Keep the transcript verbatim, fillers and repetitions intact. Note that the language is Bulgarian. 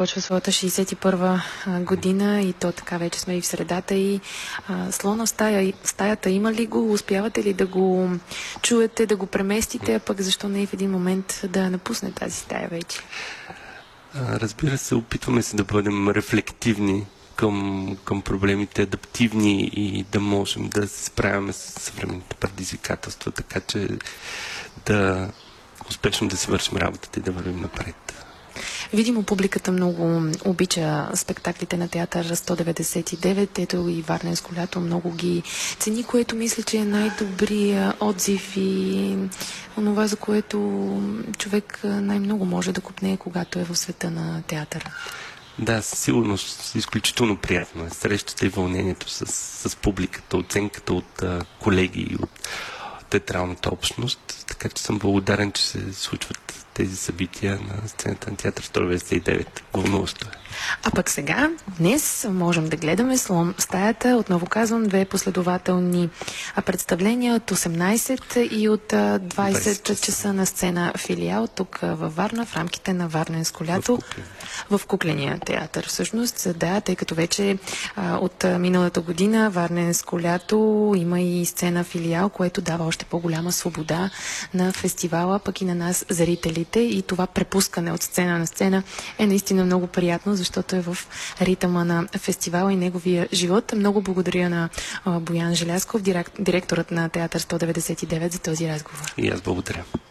започва своята шейсет и първа година и то така вече сме и в средата и а, слона в стая, стаята има ли го? Успявате ли да го чуете, да го преместите, а пък защо не и в един момент да напусне тази стая вече? Разбира се, опитваме се да бъдем рефлективни към, към проблемите, адаптивни и да можем да се справяме с съвременните предизвикателства, така че да успешно да си вършим работата и да вървим напред. Видимо, публиката много обича спектаклите на театър сто деветдесет и девет. Ето и Варненско лято много ги цени, което мисля, че е най-добрия отзив и онова, за което човек най-много може да купне, когато е в света на театъра. Да, със сигурност изключително приятно е срещата и вълнението с, с публиката, оценката от а, колеги и от театралната общност, така че съм благодарен, че се случват тези събития на сцената на театър сто деветдесет и девет. Вълнуващо е. А пък сега, днес можем да гледаме Слон в стаята. Отново казвам, две последователни представления от осемнайсет и от двайсет часа на сцена Филиал тук във Варна, в рамките на Варненско лято. В, в Кукления театър. Всъщност, да, тъй като вече а, от миналата година Варненско лято има и сцена Филиал, което дава още по-голяма свобода на фестивала, пък и на нас, зрителите. И това препускане от сцена на сцена е наистина много приятно, защото е в ритъма на фестивала и неговия живот. Много благодаря на а, Боян Желязков, директорът на театър сто деветдесет и девет, за този разговор. И аз благодаря.